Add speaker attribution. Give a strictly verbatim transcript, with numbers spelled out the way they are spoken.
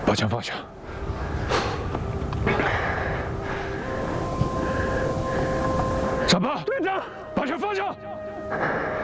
Speaker 1: 把枪放下。闪吧，
Speaker 2: 队长，
Speaker 1: 把枪放下。